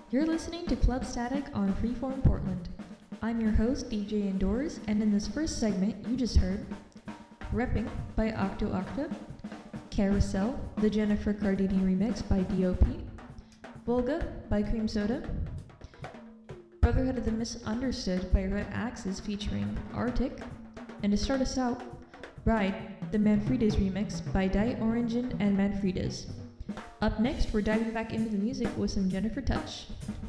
You're listening to Club Static on Freeform Portland. I'm your host, DJ Indoors, and in this first segment, you just heard Repping by Octo Octa, Carousel, the Jennifer Cardini remix by DOP, Volga by Cream Soda, Brotherhood of the Misunderstood by Red Axes featuring Arctic, and to start us out, Ride, the Manfredas remix by Die Orangen and Manfredas. Up next, we're diving back into the music with some Jennifer Touch.